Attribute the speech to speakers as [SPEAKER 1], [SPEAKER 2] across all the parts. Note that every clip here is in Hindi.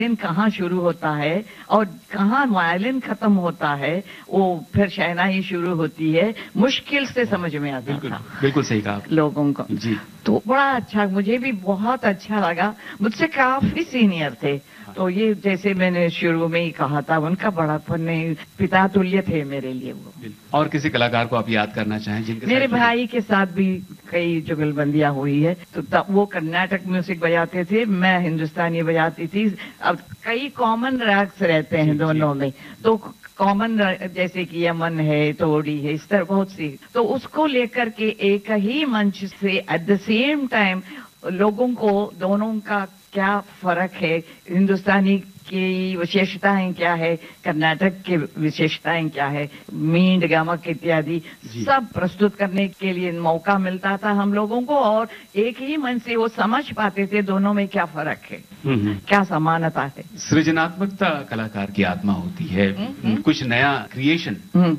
[SPEAKER 1] वायलिन कहाँ शुरू होता है और कहाँ वायलिन खत्म होता है, वो फिर शहनाई शुरू होती है, मुश्किल से समझ में आता था।
[SPEAKER 2] बिल्कुल सही कहा
[SPEAKER 1] लोगों को
[SPEAKER 2] जी।
[SPEAKER 1] तो बड़ा अच्छा, मुझे भी बहुत अच्छा लगा। मुझसे काफी सीनियर थे, तो ये जैसे मैंने शुरू में ही कहा था, उनका बड़ापन नहीं, पिता तुल्य थे मेरे लिए वो।
[SPEAKER 2] और किसी कलाकार को आप याद करना चाहें जिनके
[SPEAKER 1] मेरे भाई के साथ भी कई जुगलबंदियां हुई है, तो तब वो कर्नाटक म्यूजिक बजाते थे, मैं हिंदुस्तानी बजाती थी। अब कई कॉमन राग्स रहते हैं दोनों में, तो कॉमन जैसे कि यमन है, तोड़ी है, इस तरह बहुत सी, तो उसको लेकर के एक ही मंच से एट द सेम टाइम लोगों को दोनों का क्या फर्क है, हिंदुस्तानी की विशेषताएं क्या है, कर्नाटक की विशेषताएं क्या है, मींड गमक इत्यादि सब प्रस्तुत करने के लिए मौका मिलता था हम लोगों को, और एक ही मन से वो समझ पाते थे दोनों में क्या फर्क है, क्या समानता है।
[SPEAKER 2] सृजनात्मकता कलाकार की आत्मा होती है, कुछ नया क्रिएशन।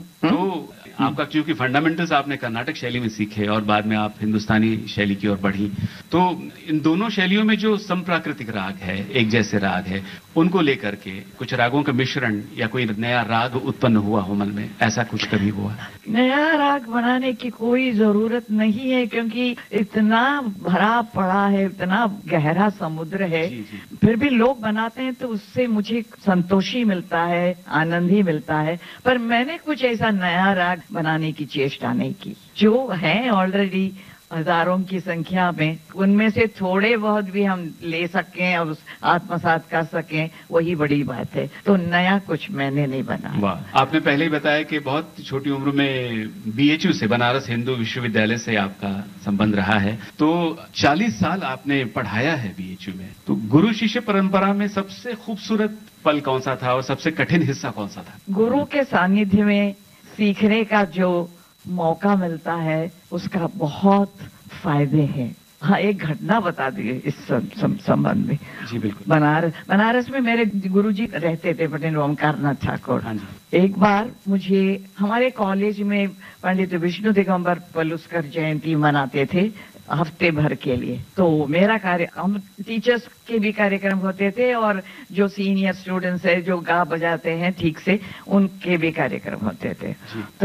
[SPEAKER 2] तो आपका क्योंकि फंडामेंटल्स आपने कर्नाटक शैली में सीखे और बाद में आप हिंदुस्तानी शैली की ओर बढ़ी, तो इन दोनों शैलियों में जो संप्राकृतिक राग है, एक जैसे राग है, उनको लेकर के कुछ रागों का मिश्रण या कोई नया राग उत्पन्न हुआ हो मन में, ऐसा कुछ कभी हुआ?
[SPEAKER 1] नया राग बनाने की कोई जरूरत नहीं है, क्योंकि इतना भरा पड़ा है, इतना गहरा समुद्र है। फिर भी लोग बनाते हैं तो उससे मुझे संतोष ही मिलता है, आनंद ही मिलता है, पर मैंने कुछ ऐसा नया राग बनाने की चेष्टा नहीं की। जो है ऑलरेडी हजारों की संख्या में, उनमें से थोड़े बहुत भी हम ले सकें और आत्मसात कर सकें, वही बड़ी बात है। तो नया कुछ मैंने नहीं बनाया।
[SPEAKER 2] वाह, आपने पहले ही बताया कि बहुत छोटी उम्र में बीएचयू से, बनारस हिंदू विश्वविद्यालय से आपका संबंध रहा है, तो 40 साल आपने पढ़ाया है बीएचयू में। तो गुरु शिष्य परंपरा में सबसे खूबसूरत पल कौन सा था और सबसे कठिन हिस्सा कौन सा था?
[SPEAKER 1] गुरु के सानिध्य में सीखने का जो मौका मिलता है, उसका बहुत फायदे हैं। हाँ, एक घटना बता दिए इस संबंध में।
[SPEAKER 2] जी बिल्कुल।
[SPEAKER 1] बनारस में मेरे गुरुजी रहते थे, पंडित ओमकारनाथ ठाकुर।
[SPEAKER 2] हाँ जी।
[SPEAKER 1] एक बार मुझे, हमारे कॉलेज में पंडित विष्णु दिगंबर पलुस्कर जयंती मनाते थे हफ्ते भर के लिए, तो मेरा कार्य, हम टीचर्स के भी कार्यक्रम होते थे और जो सीनियर स्टूडेंट्स है जो गा बजाते हैं ठीक से, उनके भी कार्यक्रम होते थे। तो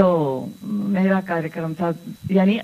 [SPEAKER 1] मेरा कार्यक्रम था, यानी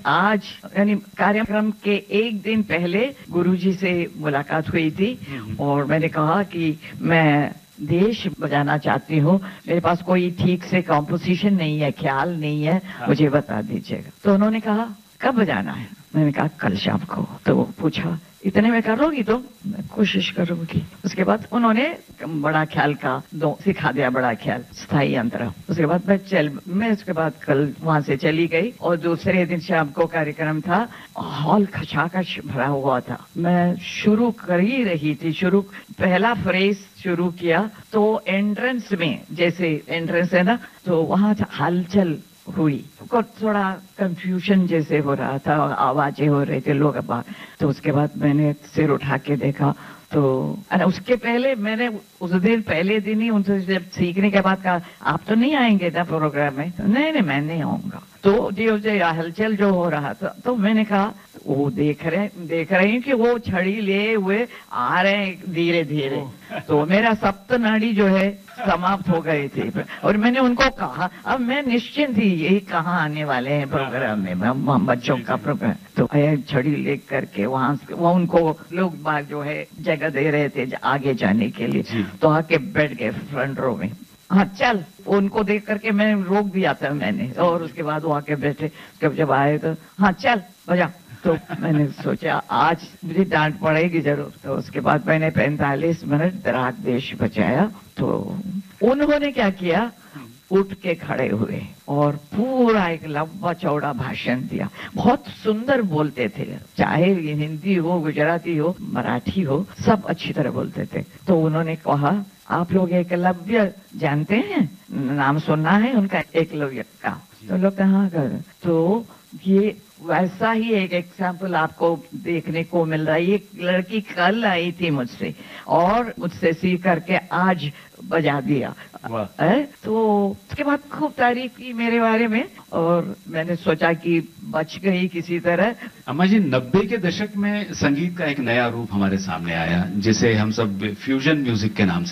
[SPEAKER 1] कार्यक्रम के एक दिन पहले गुरुजी से मुलाकात हुई थी और मैंने कहा कि मैं देश बजाना चाहती हूँ, मेरे पास कोई ठीक से कॉम्पोजिशन नहीं है, ख्याल नहीं है, मुझे बता दीजिएगा। तो उन्होंने कहा कब बजाना है? मैंने कहा कल शाम को। तो वो पूछा इतने में करोगी? तो मैं कोशिश करूंगी। उसके बाद उन्होंने बड़ा ख्याल का सिखा दिया, बड़ा ख्याल, स्थाई अंतरा। उसके बाद मैं उसके बाद कल वहां से चली गई और दूसरे दिन शाम को कार्यक्रम था। हॉल खचाखच भरा हुआ था। मैं शुरू कर ही रही थी, पहला फ्रेज शुरू किया तो एंट्रेंस में, जैसे एंट्रेंस है ना, तो वहां हलचल हुई, थोड़ा कंफ्यूजन जैसे हो रहा था, आवाजें हो रही थे, लोग बाहर। तो उसके बाद मैंने सिर उठा के देखा, तो उसके पहले मैंने उस दिन पहले दिन ही उनसे जब सीखने के बाद कहा आप तो नहीं आएंगे ना प्रोग्राम में? तो नहीं मैं नहीं आऊंगा। तो जो हलचल जो हो रहा था, तो मैंने कहा वो देख रहे हैं कि वो छड़ी लिए हुए आ रहे हैं धीरे धीरे। तो मेरा सप्त नाड़ी जो है समाप्त हो गई थी और मैंने उनको कहा, अब मैं निश्चिंत थी यही कहाँ आने वाले हैं प्रोग्राम में, हम बच्चों का प्रोग्राम। तो छड़ी ले करके वहां उनको लोग बाग जो है जगह दे रहे थे आगे जाने के लिए, तो आके बैठ गए फ्रंट रो में। हाँ चल, उनको देख करके मैंने रोक दिया था मैंने, और उसके बाद वो आके बैठे। जब आए तो हाँ चल बजा। तो मैंने सोचा आज मुझे डांट पड़ेगी जरूर। तो उसके बाद मैंने 45 मिनट राग देश बजाया। तो उन्होंने क्या किया, उठ के खड़े हुए और पूरा एक लंबा चौड़ा भाषण दिया। बहुत सुंदर बोलते थे, चाहे हिंदी हो, गुजराती हो, मराठी हो, सब अच्छी तरह बोलते थे। तो उन्होंने कहा आप लोग एकलव्य जानते हैं, नाम सुना है उनका, एकलव्य का? तो लोग कहाँ कर, तो ये वैसा ही एक एग्जाम्पल आपको देखने को मिल रहा है। एक लड़की कल आई थी मुझसे और मुझसे सीख करके आज बजा दिया। तो उसके बाद खूब तारीफ की मेरे बारे में और मैंने सोचा कि बच गई किसी तरह।
[SPEAKER 2] अम्मा जी, 90 के दशक में संगीत का एक नया रूप हमारे सामने आया जिसे हम सब फ्यूजन म्यूजिक के नाम से